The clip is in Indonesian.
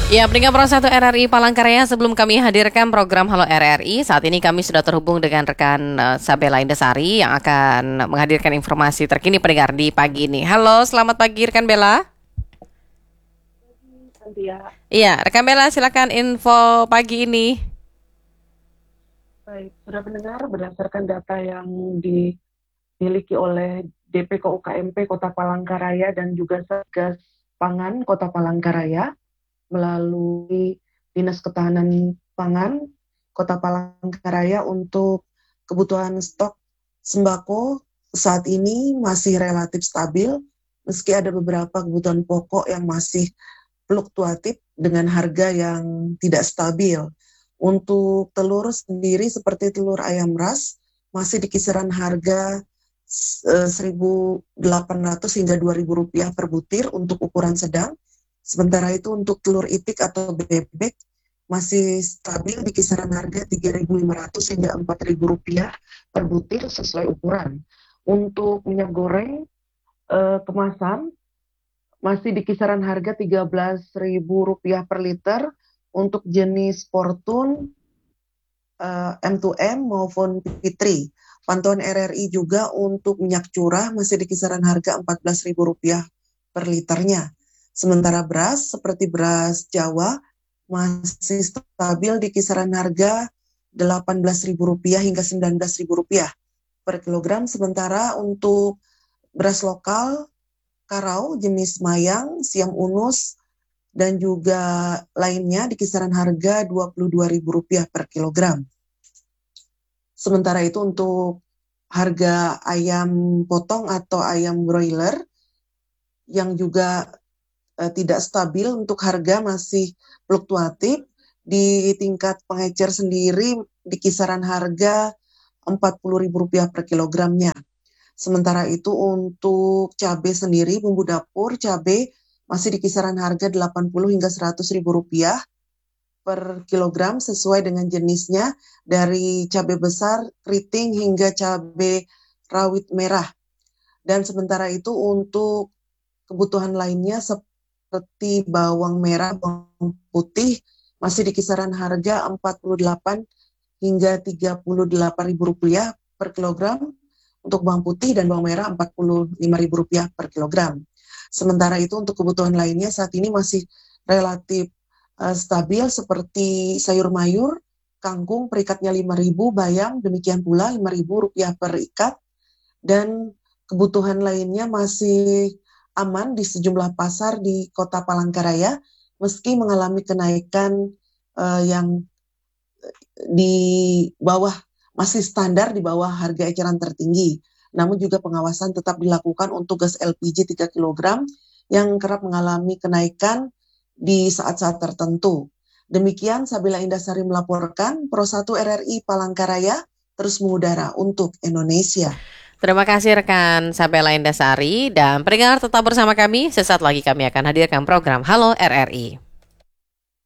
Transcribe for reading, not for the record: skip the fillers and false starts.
Ya, pendengar Pro 1 RRI Palangkaraya, sebelum kami hadirkan program Halo RRI, saat ini kami sudah terhubung dengan rekan Sabela Indasari yang akan menghadirkan informasi terkini pendengar di pagi ini. Halo, selamat pagi rekan Bella. Iya, rekan Bella silakan info pagi ini. Baik, sudah mendengar berdasarkan data yang dimiliki oleh DPK UKMP Kota Palangkaraya dan juga Satgas Pangan Kota Palangkaraya melalui Dinas Ketahanan Pangan Kota Palangkaraya untuk kebutuhan stok sembako saat ini masih relatif stabil meski ada beberapa kebutuhan pokok yang masih fluktuatif dengan harga yang tidak stabil. Untuk telur sendiri seperti telur ayam ras masih di kisaran harga 1.800 hingga 2.000 rupiah per butir untuk ukuran sedang. Sementara itu untuk telur itik atau bebek masih stabil di kisaran harga 3.500 hingga 4.000 rupiah per butir sesuai ukuran. Untuk minyak goreng kemasan masih di kisaran harga Rp13.000 per liter untuk jenis Fortune, M2M maupun Fitri. Pantauan RRI juga untuk minyak curah masih di kisaran harga Rp14.000 per liternya. Sementara beras seperti beras Jawa masih stabil di kisaran harga Rp18.000 hingga Rp19.000 per kilogram. Sementara untuk beras lokal Karau jenis Mayang, Siam Unus, dan juga lainnya di kisaran harga Rp22.000 per kilogram. Sementara itu untuk harga ayam potong atau ayam broiler yang juga tidak stabil untuk harga masih fluktuatif di tingkat pengecer sendiri di kisaran harga Rp40.000 per kilogramnya. Sementara itu untuk cabai sendiri, bumbu dapur, cabai masih di kisaran harga Rp80 hingga Rp100.000 per kilogram sesuai dengan jenisnya dari cabai besar, keriting hingga cabai rawit merah. Dan sementara itu untuk kebutuhan lainnya seperti bawang merah, bawang putih masih di kisaran harga Rp48 hingga Rp38.000 per kilogram. Untuk bawang putih dan bawang merah Rp45.000 per kilogram. Sementara itu untuk kebutuhan lainnya saat ini masih relatif stabil seperti sayur mayur, kangkung perikatnya Rp5.000, bayam demikian pula Rp5.000 per ikat, dan kebutuhan lainnya masih aman di sejumlah pasar di Kota Palangkaraya meski mengalami kenaikan yang di bawah masih standar di bawah harga eceran tertinggi. Namun juga pengawasan tetap dilakukan untuk gas LPG 3 kg yang kerap mengalami kenaikan di saat-saat tertentu. Demikian Sabila Indasari melaporkan, Pro 1 RRI Palangkaraya terus mengudara untuk Indonesia. Terima kasih rekan Sabela Indasari dan pendengar tetap bersama kami. Sesaat lagi kami akan hadirkan program Halo RRI.